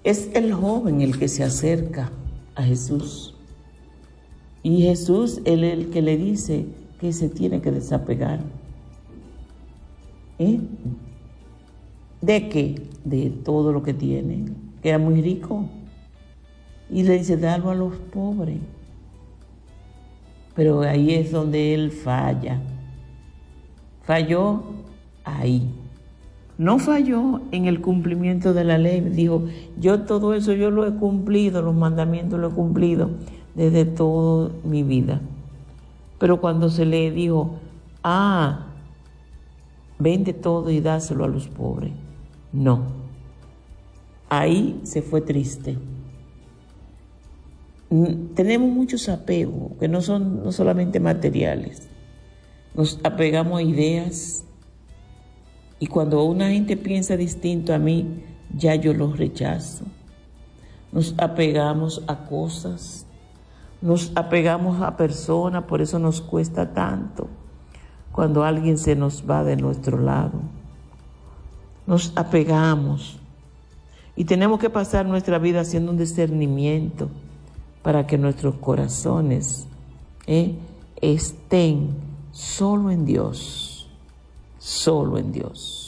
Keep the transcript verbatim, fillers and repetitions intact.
Es el joven el que se acerca a Jesús. Y Jesús es el que le dice que se tiene que desapegar. ¿Eh? ¿De qué? De todo lo que tiene, que era muy rico. Y le dice, dalo a los pobres. Pero ahí es donde él falla. Falló ahí. No falló en el cumplimiento de la ley. Dijo, yo todo eso yo lo he cumplido, los mandamientos lo he cumplido desde toda mi vida. Pero cuando se le dijo, ah, vende todo y dáselo a los pobres. No. Ahí se fue triste. Tenemos muchos apegos que no son no solamente materiales. Nos apegamos a ideas y cuando una gente piensa distinto a mí, ya yo los rechazo. Nos apegamos a cosas, nos apegamos a personas, por eso nos cuesta tanto cuando alguien se nos va de nuestro lado. Nos apegamos y tenemos que pasar nuestra vida haciendo un discernimiento para que nuestros corazones eh, estén solo en Dios, solo en Dios.